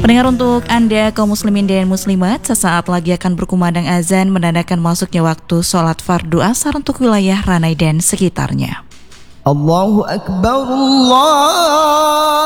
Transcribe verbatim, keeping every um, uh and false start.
Pendengar, untuk Anda kaum muslimin dan muslimat, sesaat lagi akan berkumandang azan menandakan masuknya waktu sholat fardu asar untuk wilayah Ranai dan sekitarnya. Allahu Akbar, Allah